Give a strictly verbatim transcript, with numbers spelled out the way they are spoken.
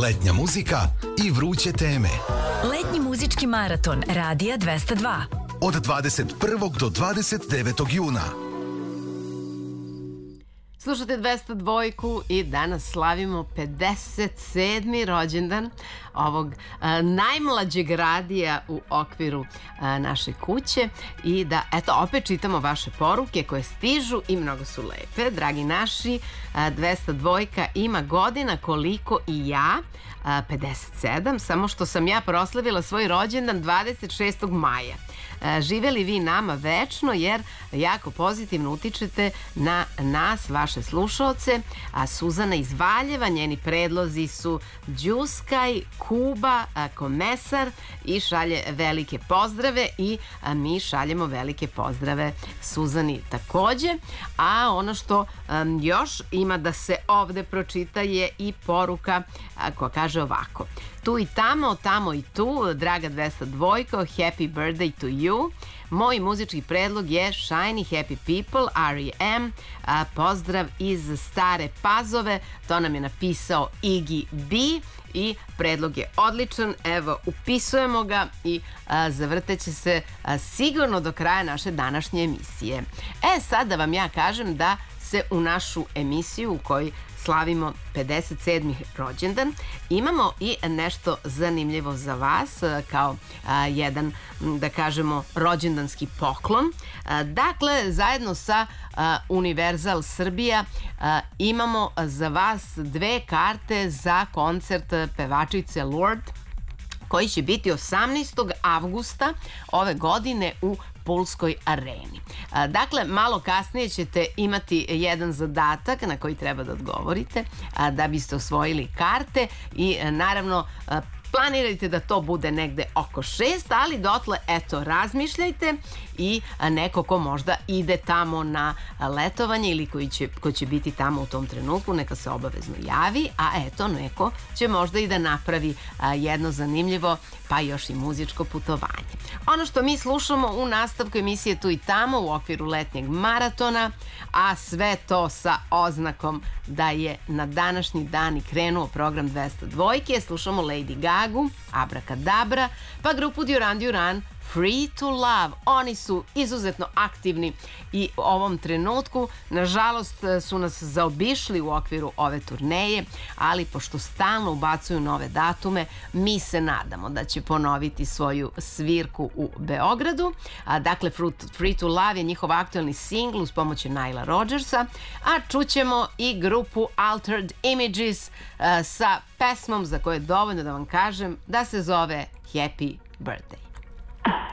letnja muzika i vruće teme. Letnji muzički maraton Radija dvesta dva. Od dvadeset prvog do dvadeset devetog juna. Slušate dvesta dva i danas slavimo pedeset sedmi rođendan ovog a, najmlađeg radija u okviru a, naše kuće i da, eto, opet čitamo vaše poruke koje stižu i mnogo su lepe. Dragi naši, a, dvesta dva ima godina koliko i ja, a, pedeset sedam, samo što sam ja proslavila svoj rođendan dvadeset šestog maja. Živeli vi nama večno jer jako pozitivno utičete na nas, vaše slušaoce, a Suzana iz Valjeva, njeni predlozi su Đuskaj, Kuba, Komesar i šalje velike pozdrave i mi šaljemo velike pozdrave Suzani takođe, a ono što um, još ima da se ovde pročita je i poruka a, koja kaže ovako: tu i tamo, tamo i tu, draga dvesta dva, happy birthday to you. Moj muzički predlog je Shiny Happy People, R E M, a, pozdrav iz Stare Pazove, to nam je napisao Iggy B i predlog je odličan, evo upisujemo ga i a, zavrteće se a, sigurno do kraja naše današnje emisije. E sad da vam ja kažem da se u našu emisiju u kojoj slavimo pedeset sedmi rođendan imamo i nešto zanimljivo za vas kao a, jedan, da kažemo, rođendanski poklon. A, dakle, zajedno sa a, Univerzal Srbija a, imamo za vas dve karte za koncert pevačice Lorde koji će biti osamnaestog avgusta ove godine u Pulskoj areni. Dakle, malo kasnije ćete imati jedan zadatak na koji treba da odgovorite da biste osvojili karte i naravno planirajte da to bude negde oko šest, ali dotle, eto, razmišljajte i neko ko možda ide tamo na letovanje ili koji će, ko će biti tamo u tom trenutku, neka se obavezno javi, a eto, neko će možda i da napravi jedno zanimljivo, pa još i muzičko putovanje. Ono što mi slušamo u nastavku emisije Tu i tamo u okviru letnjeg maratona, a sve to sa oznakom da je na današnji dan i krenuo program dvesta dva, slušamo Lady Gagu, Abrakadabra, pa grupu Duran Duran, Free to Love. Oni su izuzetno aktivni i u ovom trenutku, nažalost, su nas zaobišli u okviru ove turneje, ali pošto stalno ubacuju nove datume, mi se nadamo da će ponoviti svoju svirku u Beogradu. A, dakle, Free to Love je njihov aktualni singl uz pomoć Naila Rodgersa, a čućemo i grupu Altered Images a, sa pesmom za koju je dovoljno da vam kažem da se zove Happy Birthday.